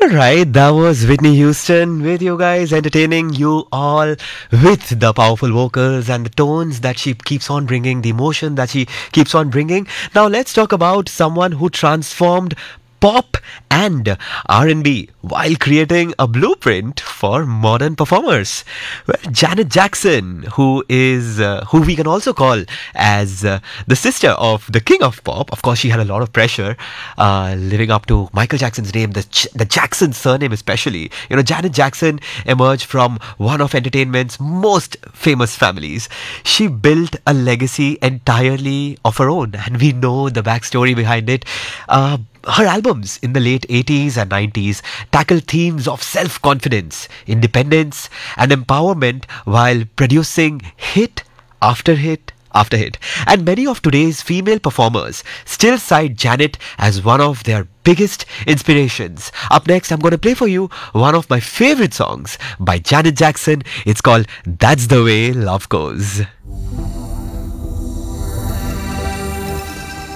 Right, that was Whitney Houston with you guys, entertaining you all with the powerful vocals and the tones that she keeps on bringing, the emotion that she keeps on bringing. Now let's talk about someone who transformed pop and R&B while creating a blueprint for modern performers. Well, Janet Jackson, who we can also call as the sister of the king of pop. Of course, she had a lot of pressure living up to Michael Jackson's name, the Jackson surname especially. You know, Janet Jackson emerged from one of entertainment's most famous families. She built a legacy entirely of her own, and we know the backstory behind it. Her albums in the late 80s and 90s tackle themes of self-confidence, independence, and empowerment while producing hit after hit after hit. And many of today's female performers still cite Janet as one of their biggest inspirations. Up next, I'm going to play for you one of my favorite songs by Janet Jackson. It's called That's the Way Love Goes.